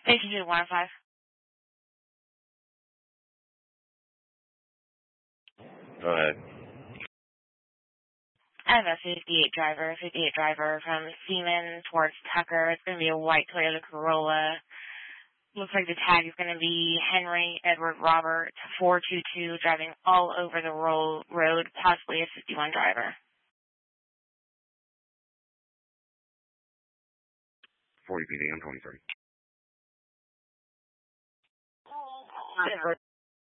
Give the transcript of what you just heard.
Station 215. Go ahead. I have a 58 driver from Seaman towards Tucker. It's going to be a white Toyota Corolla. Looks like the tag is going to be Henry Edward Robert 422, driving all over the road, possibly a 51 driver. 40 PD, I'm 23.